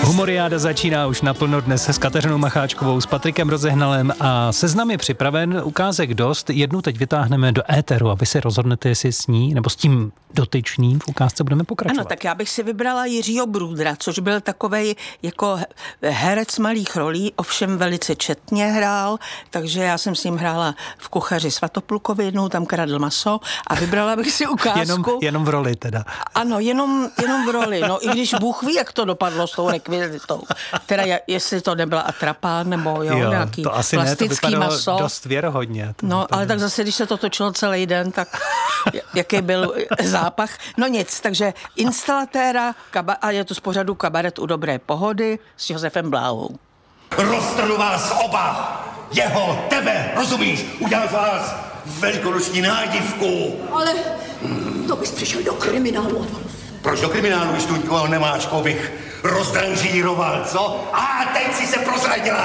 Humoriáda začíná už naplno dnes s Kateřinou Macháčkovou, s Patrikem Rozehnalem a seznam je připraven, ukázek dost. Jednu teď vytáhneme do éteru, aby si rozhodnete, jestli s ní nebo s tím dotyčným v ukázce budeme pokračovat. Ano, tak já bych si vybrala Jiřího Brůdra, což byl takovej jako herec malých rolí, ovšem velice četně hrál, takže já jsem s ním hrála v Kuchaři Svatoplukovi, jednou tam kradl maso a vybrala bych si ukázku. Jenom v roli teda. Ano, jenom v roli. No i když Bůh ví, jak to dopadlo s tou rekvizitou. Teda jestli to nebyla atrapa, nebo nějaký to asi plastický ne, to maso. Dost věrohodně. No, ale tak zase, když se to točilo celý den, tak jaký byl zápach. No nic, takže instalatéra a je to z pořadu Kabaret u dobré pohody s Josefem Bláhou. Roztrhnu vás oba! Jeho, tebe, rozumíš? Udělám z vás velikonoční nádivku. Ale to bys přišel do kriminálu, Adolf. Proč do kriminálu, když tu nikoho nemáš, koho bych rozdranžíroval, co? A teď si se prozradila.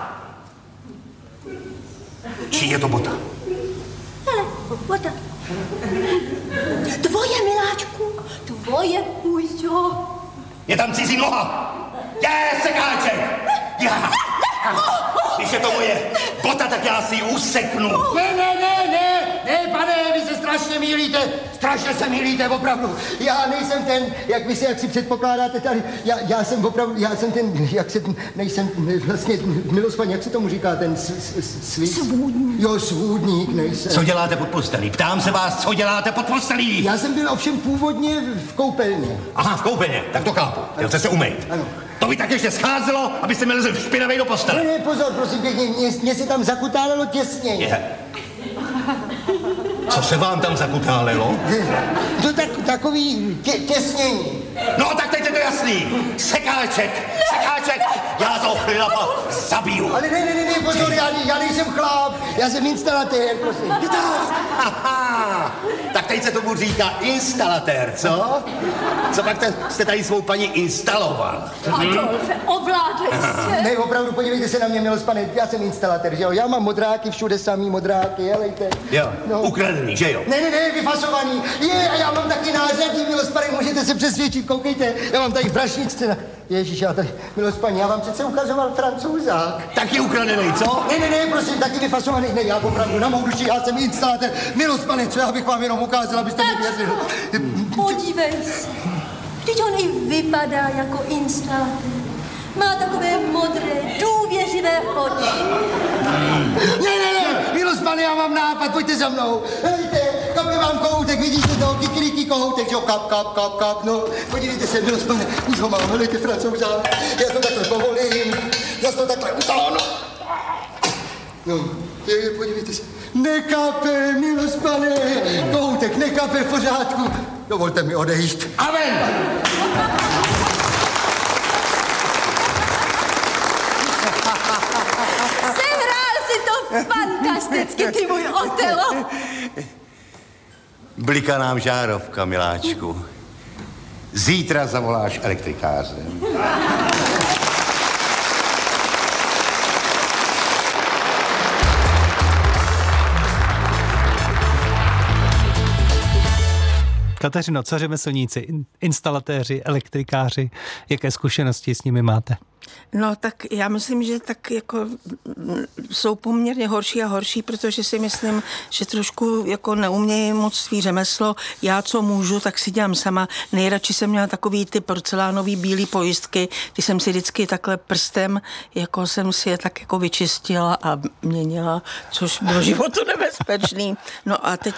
Čí je to bota? Hele, bota. Tvoje, miláčku, tvoje, Půjďo. Je tam cizí noha. Je, sekáček. Já. Když je to moje bota, tak já si ji useknu. Ne, pane, vy se strašně se mýlíte, opravdu. Já nejsem ten, jak si předpokládáte tady, já jsem opravdu, nejsem vlastně, milospaň, jak se tomu říká, ten Svůdník. Jo, svůdník nejsem. Co děláte pod postelí? Ptám se vás, co děláte pod postelí? Já jsem byl ovšem původně v koupelně. Aha, v koupelně, tak to chápu. Chtěl jste se umýt. Ano. To by tak ještě scházelo, abyste mi lezl špinavej do postele. Ne, pozor, prosím pěkně, mě se tam zakutálelo těsněji. Je. Co se vám tam zakutálelo? To takový těsnění. No, tak teď je to jasný. Sekáček, já toho chlapa zabiju. Ale ne, pozor, já nejsem chlap, já jsem instalatér, prosím. Aha, tak teď se tomu říká instalatér, co? Co pak jste tady svou paní instaloval? Adolfe, ovládej se. Ne, opravdu, podívejte se na mě, milospane, já jsem instalatér, že jo? Já mám modráky, všude samý modráky, helejte. Jo, no. ukradený, že jo? Ne, vyfasovaný. A já mám taky nářadí, milospane, můžete se přesvědčit, koukejte, já mám tady v brašničce. Ježíš, já tady, milospaní, já vám přece ukazoval Francouzák. Taky ukradený, co? Ne, prosím, taky vyfasovaný. Ne, já opravdu na mou duši, já jsem instalatér. Milospane, co já bych vám jenom ukázal, abyste mi věřili. Podívej se, vždyť on i vypadá jako instalatér. Má takové modré, důvěřivé oči. Ne, milospane, já mám nápad, pojďte za mnou. Hejte, kape vám kohoutek, vidíte to, kikiriki kohoutek, jo, kap, no. Podívejte se, milospane, už ho mám, helejte, Francouzák. Já to takhle povolím, já to takhle utáhnu. No, podívejte se. Nekape, milospane, kohoutek, nekape, v pořádku. Dovolte mi odejít. Amen! Sehrál si to fantasticky, ty můj Otelo. Bliká nám žárovka, miláčku. Zítra zavoláš elektrikáře. Kateřino, co řemeslníci, instalatéři, elektrikáři, jaké zkušenosti s nimi máte? No tak já myslím, že tak jako jsou poměrně horší a horší, protože si myslím, že trošku jako neumějí moc svý řemeslo. Já co můžu, tak si dělám sama. Nejradši jsem měla takový ty porcelánový bílý pojistky, ty jsem si vždycky takhle prstem, jako jsem si je tak jako vyčistila a měnila, což bylo životu nebezpečný. No a teď